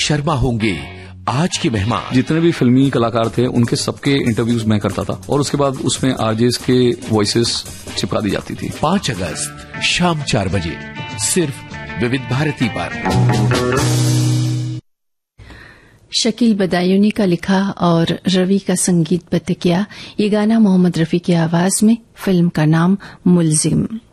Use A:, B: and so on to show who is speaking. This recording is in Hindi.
A: शर्मा होंगे आज के मेहमान।
B: जितने भी फिल्मी कलाकार थे उनके सबके इंटरव्यूज मैं करता था और उसके बाद उसमें आरजेस के वॉइसेस चिपका दी जाती थी।
A: 5 अगस्त शाम 4 बजे सिर्फ विविध भारती पर।
C: शकील बदायूनी का लिखा और रवि का संगीतबद्ध किया ये गाना मोहम्मद रफी की आवाज में, फिल्म का नाम मुल्जिम।